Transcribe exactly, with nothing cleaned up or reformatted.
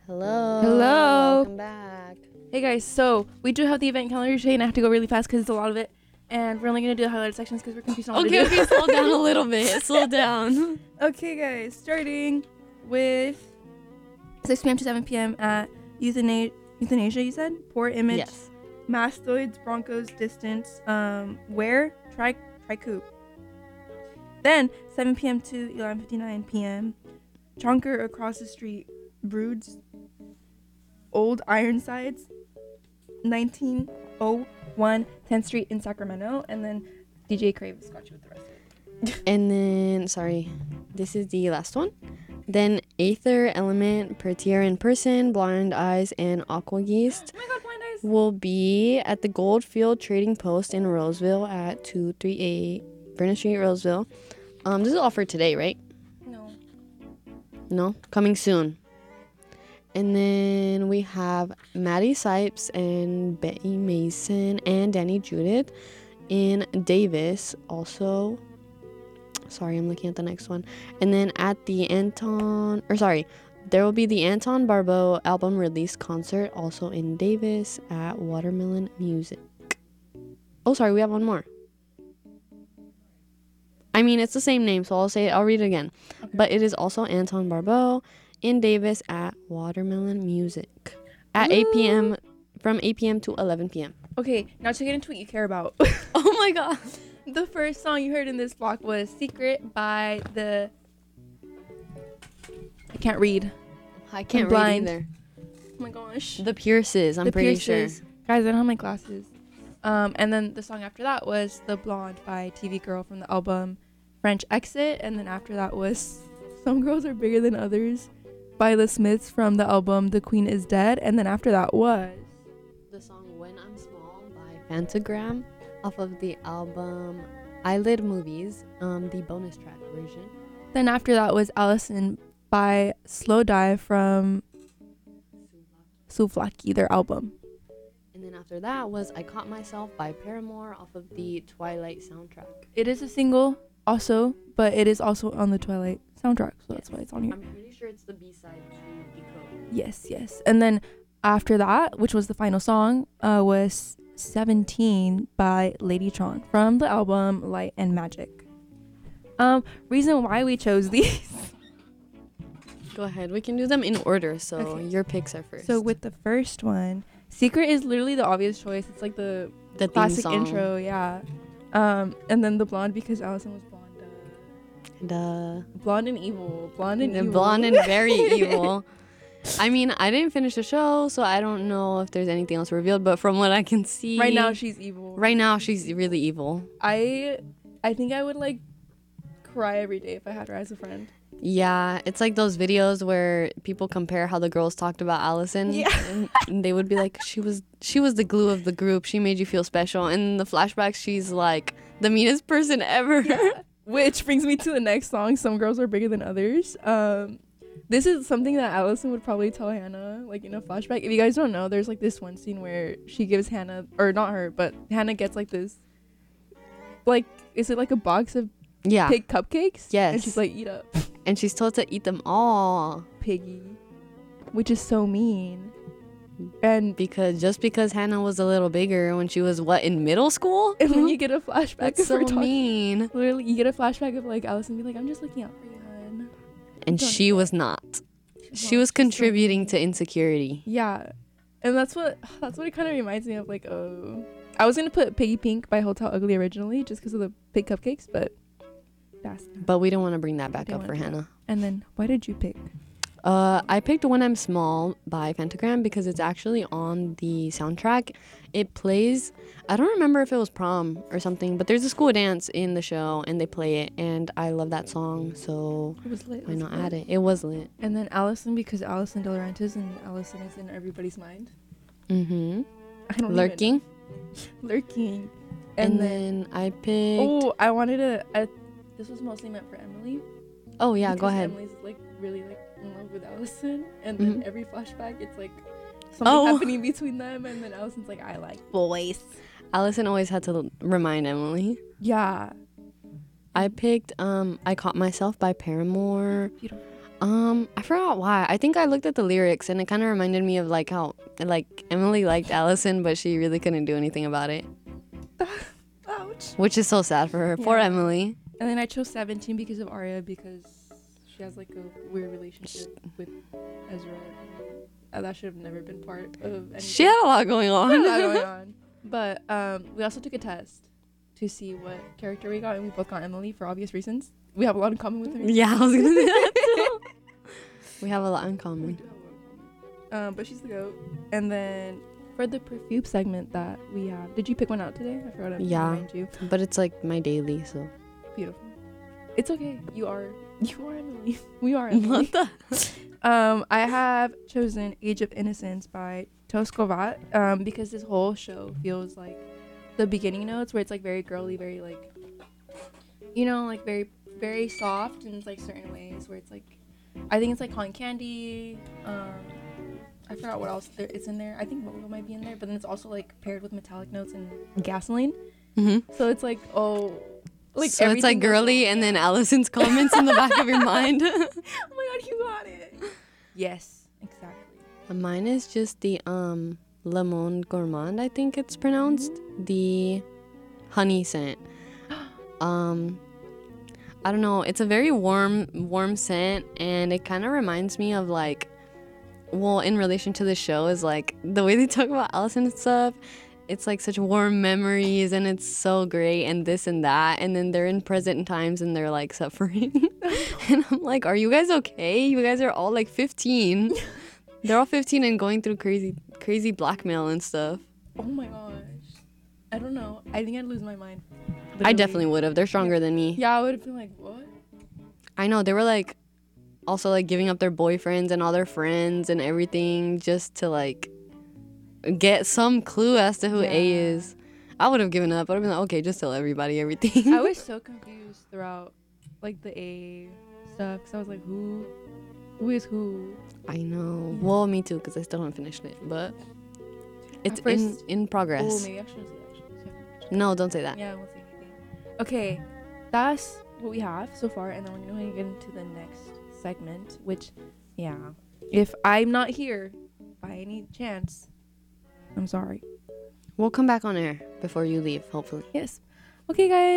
Hello. Hello. Welcome back. Hey guys, so we do have the event calendar today, and I have to go really fast because it's a lot of it, and we're only gonna do the highlighted sections because we're confused on what Okay, to do. okay, slow down a little bit. Slow down. Okay, guys, starting with six p.m. to seven p.m. at Euthana- Euthanasia. You said Poor Image, Yes. Mastoids, Broncos, Distance. Um, where Tri Tricoup. Then seven p.m. to eleven fifty-nine p.m. Chonker Across the Street, Broods, Old Ironsides, nineteen oh one tenth Street in Sacramento, and then D J Crave got you with the rest of it. And then, sorry, this is the last one. Then Aether, Element, Prettier in Person, Blind Eyes, and Aqua Yeast Oh my god, Blind Eyes! will be at the Goldfield Trading Post in Roseville at two thirty-eight Vernon Street, Roseville. Um, this is all for today, right? No. No? Coming soon. And then we have Maddie Sipes and Betty Mason and Danny Judith in Davis. Also, sorry, I'm looking at the next one. And then at the Anton, or sorry, there will be the Anton Barbeau album release concert also in Davis at Watermelon Music. Oh, sorry, we have one more. I mean, it's the same name, so I'll say it. I'll read it again. Okay. But it is also Anton Barbeau in Davis at Watermelon Music at eight p.m. from eight p.m. to eleven p.m. Okay, now to get into what you care about. Oh my god. The first song you heard in this block was Secret by the... I can't read. I can't I'm blind. read either. Oh my gosh. The Pierces, I'm The pretty Pierces. sure. Guys, I don't have my glasses. Um, and then the song after that was The Blonde by T V Girl from the album French Exit. And then after that was Some Girls Are Bigger Than Others by The Smiths from the album The Queen Is Dead. And then after that was... The song When I'm Small by Fantagram off of the album Eyelid Movies, um, the bonus track version. Then after that was Allison by Slow Dive from Souvlaki, their album. And then after that was I Caught Myself by Paramore off of the Twilight soundtrack. It is a single also, but it is also on the Twilight soundtrack, so that's why it's on here. I'm pretty sure it's the B-side to Decode. Yes, yes. And then after that, which was the final song, uh, was seventeen by Ladytron from the album Light and Magic. Um, reason why we chose these. Go ahead. We can do them in order, so Okay. your picks are first. So with the first one, Secret is literally the obvious choice. It's like the the theme classic song. intro, yeah. Um, and then the blonde because Allison was blonde. Uh, And, uh, blonde and evil. Blonde and evil. blonde and very evil. I mean, I didn't finish the show, so I don't know if there's anything else revealed. But from what I can see, Right now she's evil. right now she's really evil. I, I think I would like cry every day if I had her as a friend. Yeah, it's like those videos where people compare how the girls talked about Allison. Yeah. and, and they would be like, she was she was the glue of the group. She made you feel special. And in the flashbacks, she's like the meanest person ever. Yeah. Which brings me to the next song, Some Girls Are Bigger Than Others. Um, this is something that Allison would probably tell Hannah, like in a flashback. If you guys don't know, there's like this one scene where she gives Hannah, or not her, but Hannah gets like this, like, is it like a box of Yeah. pig cupcakes? Yes. And she's like, eat up, And she's told to eat them all. piggy. Which is so mean. And, Because just because Hannah was a little bigger when she was, what, in middle school? and then you get a flashback That's of her so talking. mean. Literally, you get a flashback of like Allison being like, I'm just looking out for you, hon. And Don't she do was not. She's She not. was She's so contributing mean. to insecurity. Yeah, and that's what that's what it kind of reminds me of. Like, oh, I was gonna put Piggy Pink by Hotel Ugly originally, just because of the pig cupcakes, but that's. But we don't want to bring that back Didn't up for wanna do Hannah. And then, why did you pick? Uh, I picked When I'm Small by Pentagram because it's actually on the soundtrack. It plays, I don't remember if it was prom or something, but there's a school dance in the show and they play it, and I love that song, so It was lit. why was not lit. add it? It was lit. And then Allison, because Allison De Laurentiis and Allison is in everybody's mind. Mm-hmm. I don't even Lurking. know. Lurking. And, And, then, then I picked, oh, oh, I wanted to. I, this was mostly meant for Emily. Oh, yeah, go because ahead. Emily's like really like in love with Allison, and then Mhm. every flashback it's like something Oh. happening between them, and then Allison's like, I like boys. Allison always had to remind Emily. Yeah. I picked um I Caught Myself by Paramore. Beautiful. Um, I forgot why. I think I looked at the lyrics and it kind of reminded me of like how like Emily liked Allison, but she really couldn't do anything about it, Ouch. which is so sad for her. Poor Yeah. Emily. And then I chose seventeen because of Arya, because she has like a weird relationship with Ezra. Uh, that should have never been part of anything. She had a lot going on. She had a lot going on. But um, we also took a test to see what character we got, and we both got Emily for obvious reasons. We have a lot in common with her. Yeah, I was gonna say that too. We have a lot in We common. do have a lot in common. Um, but she's the goat. And then for the perfume segment that we have, did you pick one out today? I forgot to Yeah. remind you. But it's like my daily, so. Beautiful. It's okay. You are you are Emily. We are Emily. What the? Um, I have chosen Age of Innocence by Toskovat, um, because this whole show feels like the beginning notes where it's like very girly, very like, you know, like very very soft in like certain ways where it's like, I think it's like cotton candy. Um, I forgot what else there is in there. I think Momo might be in there, but then it's also like paired with metallic notes and gasoline. Mm-hmm. So it's like, oh, like So it's like everything goes girly, wrong. and then Allison's comments in the back of your mind. Oh my god, you got it. Yes, exactly. Mine is just the um Le Monde Gourmand, I think it's pronounced. The honey scent. Um I don't know, it's a very warm warm scent, and it kind of reminds me of like, well, in relation to the show, is like the way they talk about Allison and stuff. It's like such warm memories, and it's so great, and this and that, and then they're in present times and they're like suffering. And I'm like, are you guys okay? You guys are all like fifteen. They're all fifteen and going through crazy crazy blackmail and stuff. Oh my gosh. I don't know. I think I'd lose my mind. I Literally. definitely would have. They're stronger than me. Yeah, I would have been like, what? I know, they were like also like giving up their boyfriends and all their friends and everything just to like get some clue as to who A Yeah. is. I would have given up. I would have been like, okay, just tell everybody everything. I was so confused throughout like the A stuff, because I was like, who? Who is who? I know. Well, me too, because I still haven't finished it, but it's At first- in in progress. Oh, maybe I shouldn't say that. Shouldn't say that. No, don't say that. Yeah, I won't say anything. Okay, that's what we have so far, and then we're gonna get into the next segment, which, yeah, if I'm not here by any chance, I'm sorry. We'll come back on air before you leave, hopefully. Yes. Okay, guys.